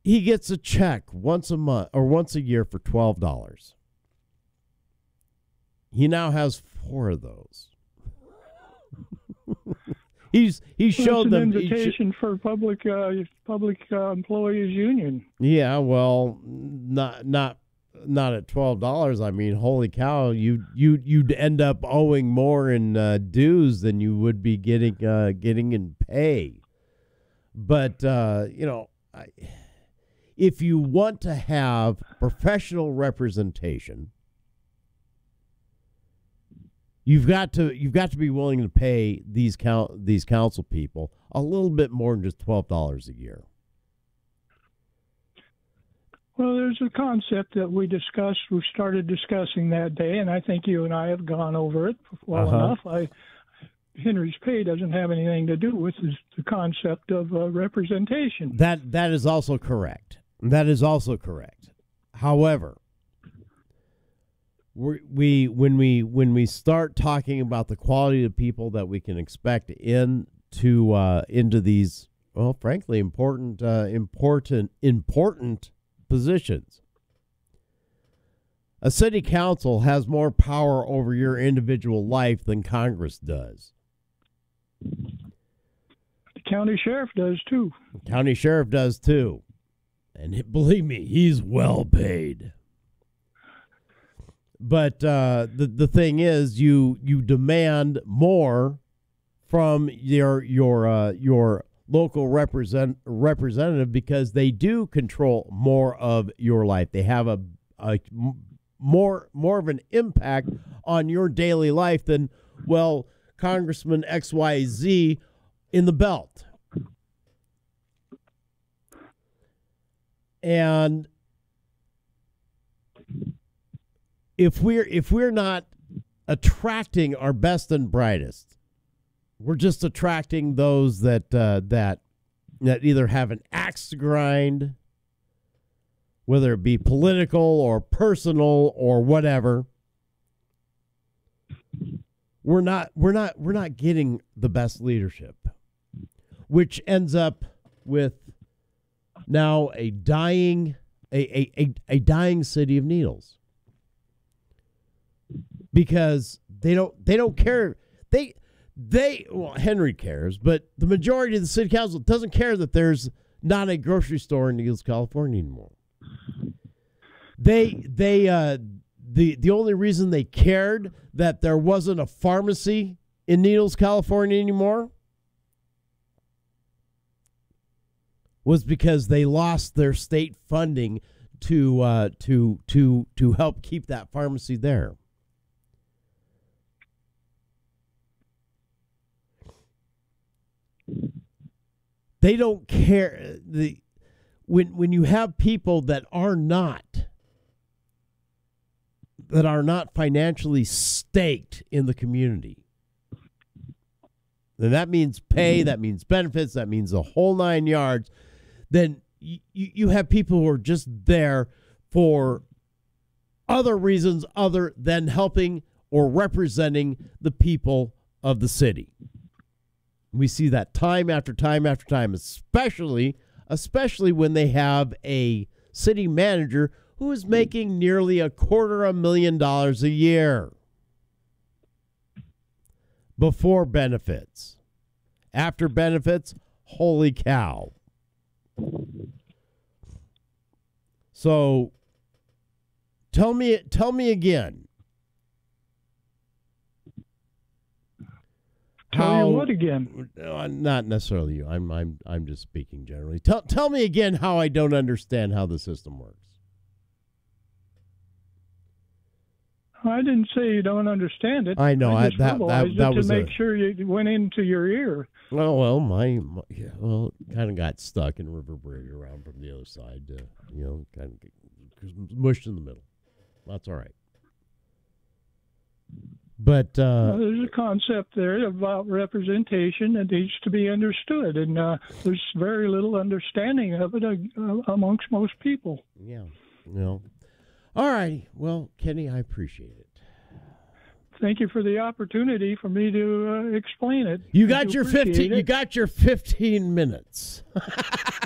he gets a check once a month or once a year for $12. He now has 4 of those. He showed them an invitation for public employees union. Yeah, well, not at $12. I mean, holy cow, you'd end up owing more in dues than you would be getting in pay. But if you want to have professional representation, you've got to be willing to pay these council people a little bit more than just $12 a year. Well, there's a concept that we started discussing that day, and I think you and I have gone over it well enough. Henry's pay doesn't have anything to do with the concept of representation. That is also correct. That is also correct. However, when we start talking about the quality of people that we can expect into these, well, frankly, important positions, a city council has more power over your individual life than Congress does. The county sheriff does too. County sheriff does too. And believe me, he's well paid. But the thing is, you demand more from your local representative because they do control more of your life. They have a more of an impact on your daily life than, well, Congressman XYZ in the belt. And if we're not attracting our best and brightest, we're just attracting those that either have an axe to grind, whether it be political or personal or whatever. We're not getting the best leadership, which ends up with now a dying city of Needles. Because they don't care. Well, Henry cares, but the majority of the city council doesn't care that there's not a grocery store in Needles, California anymore. The only reason they cared that there wasn't a pharmacy in Needles, California anymore was because they lost their state funding to help keep that pharmacy there. They don't care. When you have people that are not financially staked in the community, then that means pay, that means benefits, that means the whole 9 yards. Then you have people who are just there for other reasons other than helping or representing the people of the city. We see that time after time after time, especially when they have a city manager who is making nearly $250,000 a year before benefits. After benefits, holy cow. So tell me again. Tell you what again? Not necessarily you. I'm just speaking generally. Tell me again how I don't understand how the system works. I didn't say you don't understand it. I know. I just that was to make sure you went into your ear. Well, kind of got stuck and reverberated around from the other side. Kind of mushed in the middle. That's all right. But there's a concept there about representation that needs to be understood, and there's very little understanding of it amongst most people. Yeah. All right. Well, Kenny, I appreciate it. Thank you for the opportunity for me to explain it. You got your 15. You got your 15 minutes.